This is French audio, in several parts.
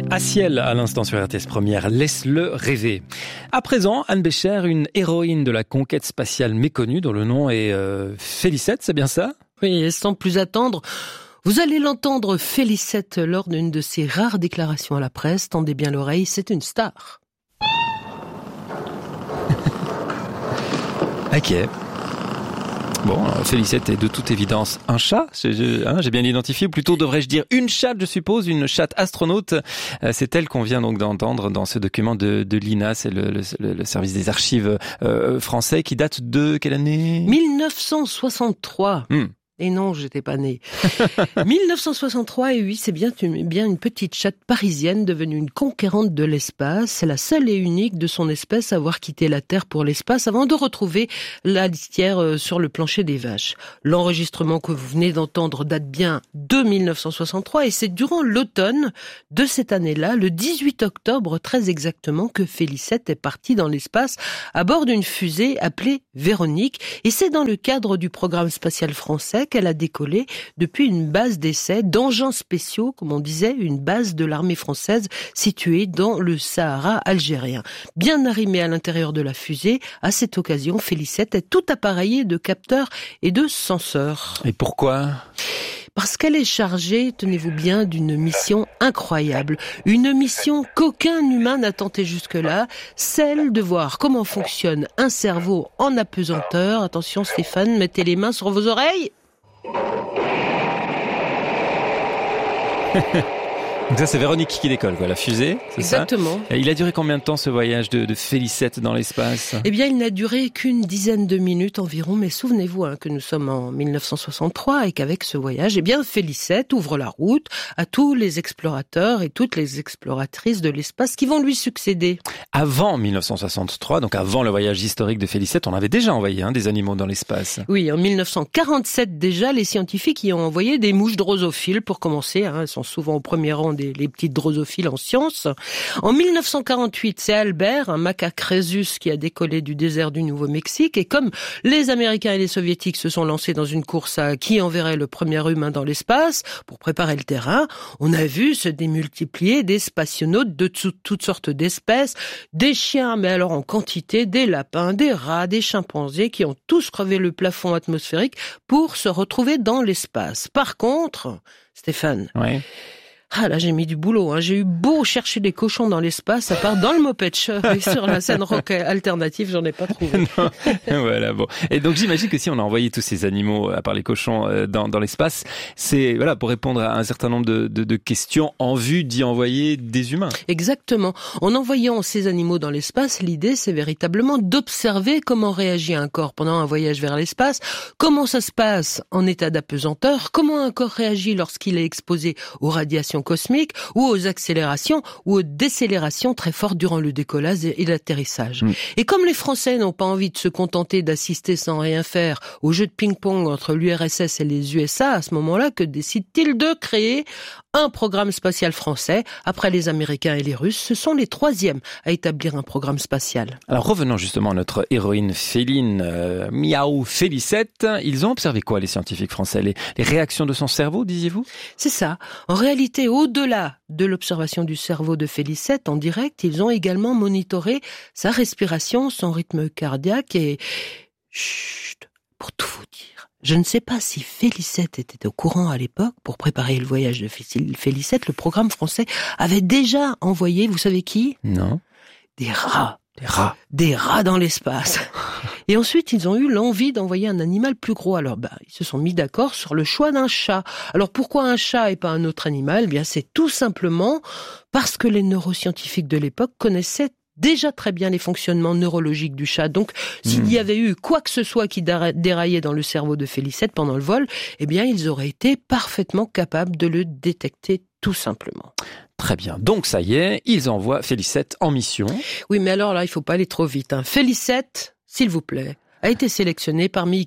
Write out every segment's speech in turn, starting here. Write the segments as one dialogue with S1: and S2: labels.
S1: À ciel, à l'instant sur RTS Première, laisse-le rêver. À présent, Anne Bécher, une héroïne de la conquête spatiale méconnue, dont le nom est Félicette, c'est bien ça ?
S2: Oui, et sans plus attendre, vous allez l'entendre Félicette lors d'une de ses rares déclarations à la presse. Tendez bien l'oreille, c'est une star.
S1: Ok. Bon, Félicette est de toute évidence un chat, j'ai bien identifié, ou plutôt devrais-je dire une chatte, je suppose, une chatte astronaute. C'est elle qu'on vient donc d'entendre dans ce document de l'INA, c'est le service des archives français, qui date de quelle année ?
S2: 1963. Et non, j'étais pas née. 1963, et oui, c'est bien une petite chatte parisienne devenue une conquérante de l'espace. C'est la seule et unique de son espèce à avoir quitté la Terre pour l'espace avant de retrouver la litière sur le plancher des vaches. L'enregistrement que vous venez d'entendre date bien de 1963 et c'est durant l'automne de cette année-là, le 18 octobre très exactement, que Félicette est partie dans l'espace à bord d'une fusée appelée Véronique. Et c'est dans le cadre du programme spatial français qu'elle a décollé depuis une base d'essai d'engins spéciaux, comme on disait, une base de l'armée française située dans le Sahara algérien. Bien arrimée à l'intérieur de la fusée, à cette occasion, Félicette est tout appareillée de capteurs et de senseurs.
S1: Et pourquoi ?
S2: Parce qu'elle est chargée, tenez-vous bien, d'une mission incroyable. Une mission qu'aucun humain n'a tenté jusque-là, celle de voir comment fonctionne un cerveau en apesanteur. Attention Stéphane, mettez les mains sur vos oreilles.
S1: Donc ça, c'est Véronique qui décolle, quoi, la fusée, c'est
S2: Exactement.
S1: Ça ? Et il a duré combien de temps, ce voyage de Félicette dans l'espace ?
S2: Eh bien, il n'a duré qu'une dizaine de minutes environ, mais souvenez-vous que nous sommes en 1963 et qu'avec ce voyage, eh bien, Félicette ouvre la route à tous les explorateurs et toutes les exploratrices de l'espace qui vont lui succéder.
S1: Avant 1963, donc avant le voyage historique de Félicette, on avait déjà envoyé des animaux dans l'espace.
S2: Oui, en 1947 déjà, les scientifiques y ont envoyé des mouches drosophiles pour commencer. Elles sont souvent au premier rang les petites drosophiles en sciences. En 1948, c'est Albert, un macaque rhésus, qui a décollé du désert du Nouveau-Mexique. Et comme les Américains et les Soviétiques se sont lancés dans une course à qui enverrait le premier humain dans l'espace, pour préparer le terrain, on a vu se démultiplier des spationautes de toutes sortes d'espèces, des chiens, mais alors en quantité, des lapins, des rats, des chimpanzés, qui ont tous crevé le plafond atmosphérique pour se retrouver dans l'espace. Par contre, Stéphane...
S1: Ouais.
S2: Ah là, j'ai mis du boulot. J'ai eu beau chercher des cochons dans l'espace, à part dans le Moped Show et sur la scène rock alternative, j'en ai pas trouvé.
S1: Non. Voilà, bon. Et donc j'imagine que si on a envoyé tous ces animaux, à part les cochons, dans l'espace, c'est pour répondre à un certain nombre de questions en vue d'y envoyer des humains.
S2: Exactement. En envoyant ces animaux dans l'espace, l'idée c'est véritablement d'observer comment réagit un corps pendant un voyage vers l'espace, comment ça se passe en état d'apesanteur, comment un corps réagit lorsqu'il est exposé aux radiations cosmiques ou aux accélérations ou aux décélérations très fortes durant le décollage et l'atterrissage. Et comme les Français n'ont pas envie de se contenter d'assister sans rien faire au jeu de ping-pong entre l'URSS et les USA, à ce moment-là, que décident-ils de créer un programme spatial français? Après les Américains et les Russes, ce sont les troisièmes à établir un programme spatial.
S1: Alors revenons justement à notre héroïne féline, Miaou Félicette. Ils ont observé quoi, les scientifiques français ? Les réactions de son cerveau, disiez-vous ?
S2: C'est ça. En réalité, au-delà de l'observation du cerveau de Félicette en direct, ils ont également monitoré sa respiration, son rythme cardiaque et... Chut, pour tout vous dire, je ne sais pas si Félicette était au courant à l'époque. Pour préparer le voyage de Félicette, le programme français avait déjà envoyé, vous savez qui ?
S1: Non.
S2: Des rats.
S1: Des
S2: rats dans l'espace. Et ensuite, ils ont eu l'envie d'envoyer un animal plus gros. Alors, ils se sont mis d'accord sur le choix d'un chat. Alors, pourquoi un chat et pas un autre animal ? Bien, c'est tout simplement parce que les neuroscientifiques de l'époque connaissaient déjà très bien les fonctionnements neurologiques du chat. Donc, s'il y avait eu quoi que ce soit qui déraillait dans le cerveau de Félicette pendant le vol, eh bien, ils auraient été parfaitement capables de le détecter tout simplement.
S1: Très bien. Donc, ça y est, ils envoient Félicette en mission.
S2: Oui, mais alors là, il faut pas aller trop vite. Félicette, s'il vous plaît, a été sélectionnée parmi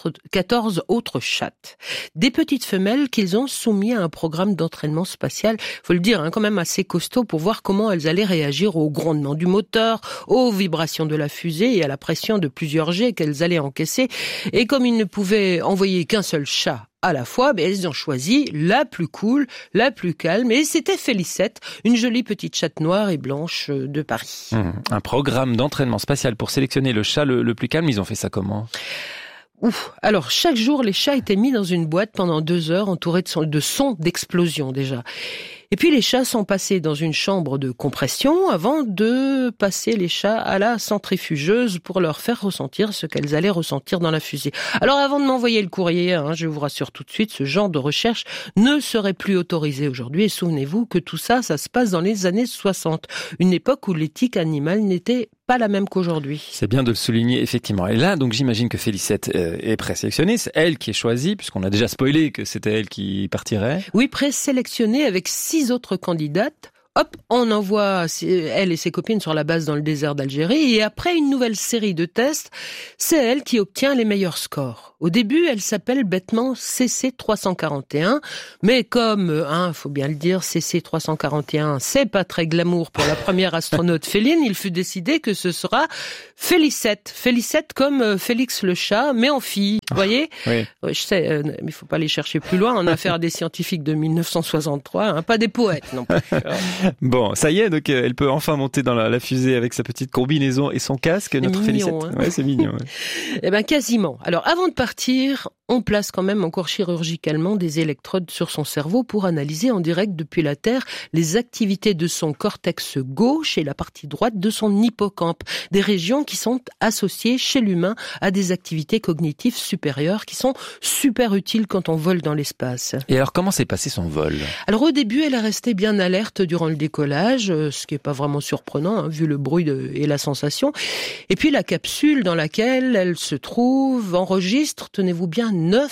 S2: 14 autres chattes. Des petites femelles qu'ils ont soumis à un programme d'entraînement spatial, faut le dire, quand même assez costaud pour voir comment elles allaient réagir au grondement du moteur, aux vibrations de la fusée et à la pression de plusieurs jets qu'elles allaient encaisser. Et comme ils ne pouvaient envoyer qu'un seul chat à la fois, elles ont choisi la plus cool, la plus calme, et c'était Félicette, une jolie petite chatte noire et blanche de Paris.
S1: Un programme d'entraînement spatial pour sélectionner le chat le plus calme, ils ont fait ça comment ?
S2: Alors, chaque jour, les chats étaient mis dans une boîte pendant 2 heures, entourés de sons d'explosion déjà. Et puis les chats sont passés dans une chambre de compression avant de passer les chats à la centrifugeuse pour leur faire ressentir ce qu'elles allaient ressentir dans la fusée. Alors avant de m'envoyer le courrier, je vous rassure tout de suite, ce genre de recherche ne serait plus autorisé aujourd'hui. Et souvenez-vous que tout ça, ça se passe dans les années 60, une époque où l'éthique animale n'était pas la même qu'aujourd'hui.
S1: C'est bien de le souligner, effectivement. Et là, donc j'imagine que Félicette est présélectionnée. C'est elle qui est choisie, puisqu'on a déjà spoilé que c'était elle qui partirait.
S2: Oui, présélectionnée avec 6 autres candidates. Hop, on envoie elle et ses copines sur la base dans le désert d'Algérie et après une nouvelle série de tests, c'est elle qui obtient les meilleurs scores. Au début, elle s'appelle bêtement CC341, mais comme, faut bien le dire, CC341, c'est pas très glamour pour la première astronaute féline, il fut décidé que ce sera Félicette. Félicette comme Félix le chat, mais en fille, vous voyez ?
S1: Oui.
S2: Je sais, mais il faut pas aller chercher plus loin, on a affaire à des scientifiques de 1963, pas des poètes non plus.
S1: Bon, ça y est, donc elle peut enfin monter dans la fusée avec sa petite combinaison et son casque, notre Félicette. Ouais, c'est mignon. Ouais.
S2: Eh ben quasiment. Alors avant de partir, on place quand même encore chirurgicalement des électrodes sur son cerveau pour analyser en direct depuis la Terre les activités de son cortex gauche et la partie droite de son hippocampe, des régions qui sont associées chez l'humain à des activités cognitives supérieures qui sont super utiles quand on vole dans l'espace.
S1: Et alors comment s'est passé son vol ?
S2: Alors au début, elle est restée bien alerte durant le décollage, ce qui est pas vraiment surprenant vu le bruit et la sensation. Et puis la capsule dans laquelle elle se trouve enregistre, tenez-vous bien,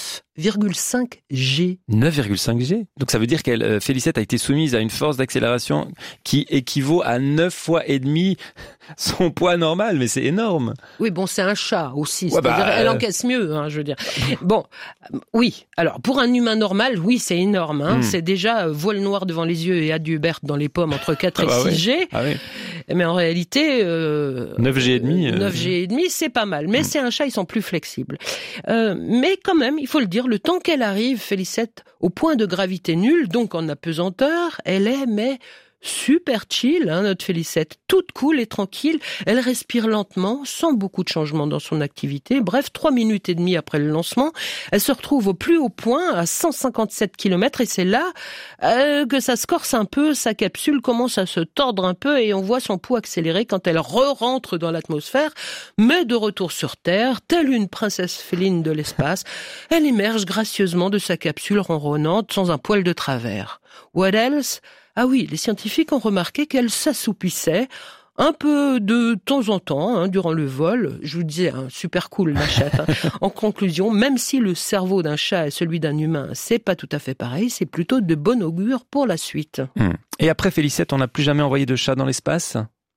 S2: 9,5 G.
S1: 9,5 G ? Donc ça veut dire qu'elle, Félicette a été soumise à une force d'accélération qui équivaut à 9 fois et demi son poids normal, mais c'est énorme.
S2: Oui, bon, c'est un chat aussi,
S1: Ouais,
S2: c'est-à-dire elle encaisse mieux, je veux dire. Bon, oui, alors pour un humain normal, oui, c'est énorme. C'est déjà voile noir devant les yeux et adieu Berthe dans les pommes entre 4 et 6 G.
S1: Ah oui.
S2: Mais en réalité...
S1: 9 G et demi.
S2: 9 G et demi, c'est pas mal. Mais c'est un chat, ils sont plus flexibles. Mais quand même, il faut le dire, le temps qu'elle arrive, Félicette, au point de gravité nulle, donc en apesanteur, elle est, mais super chill, notre Félicette, toute cool et tranquille. Elle respire lentement, sans beaucoup de changements dans son activité. Bref, 3 minutes et demie après le lancement, elle se retrouve au plus haut point, à 157 km, et c'est là que ça se corse un peu, sa capsule commence à se tordre un peu, et on voit son pouls accélérer quand elle re-rentre dans l'atmosphère, mais de retour sur Terre, telle une princesse féline de l'espace, elle émerge gracieusement de sa capsule ronronnante, sans un poil de travers. What else ? Ah oui, les scientifiques ont remarqué qu'elle s'assoupissait un peu de temps en temps durant le vol. Je vous disais, super cool la chatte. En conclusion, même si le cerveau d'un chat et celui d'un humain, c'est pas tout à fait pareil, c'est plutôt de bon augure pour la suite.
S1: Et après Félicette, on n'a plus jamais envoyé de chat dans l'espace ?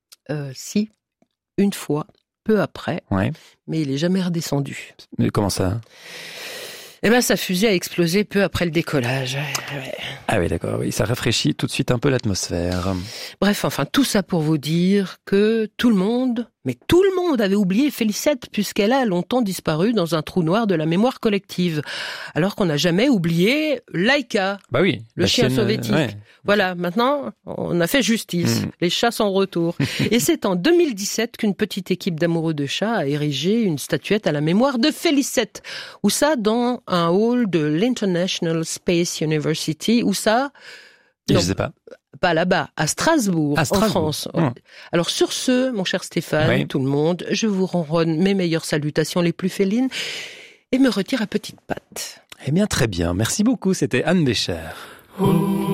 S2: Si, une fois, peu après,
S1: ouais.
S2: Mais il est jamais redescendu.
S1: Mais comment ça ?
S2: Sa fusée a explosé peu après le décollage. Ouais.
S1: Ah oui, d'accord, oui, ça rafraîchit tout de suite un peu l'atmosphère.
S2: Bref, tout ça pour vous dire que tout le monde avait oublié Félicette puisqu'elle a longtemps disparu dans un trou noir de la mémoire collective. Alors qu'on n'a jamais oublié Laika,
S1: oui,
S2: le chien
S1: chienne,
S2: soviétique. Ouais. Voilà, maintenant, on a fait justice. Les chats sont de retour. Et c'est en 2017 qu'une petite équipe d'amoureux de chats a érigé une statuette à la mémoire de Félicette. Où ça, dans un hall de l'International Space University. Où ça...
S1: Je sais pas.
S2: Pas là-bas, à Strasbourg, en France. Alors sur ce, mon cher Stéphane, tout le monde, je vous ronronne mes meilleures salutations les plus félines et me retire à petites pattes.
S1: Eh bien, très bien. Merci beaucoup. C'était Anne Bécher.